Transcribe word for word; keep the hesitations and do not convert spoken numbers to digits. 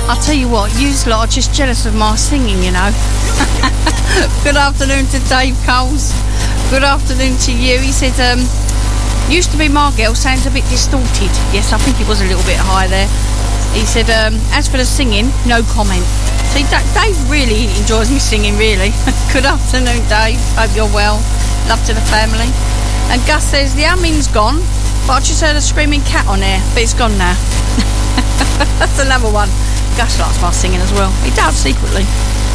I'll tell you what, you lot are just jealous of my singing, you know. Good afternoon to Dave Coles. Good afternoon to you. He said, um, used to be my girl, sounds a bit distorted. Yes, I think it was a little bit high there. He said, um, as for the singing, no comment. See, Dave really enjoys me singing, really. Good afternoon, Dave. Hope you're well. Love to the family. And Gus says, the humming's gone, but I just heard a screaming cat on air, but it's gone now. That's another one. Gus likes my singing as well. He does, secretly.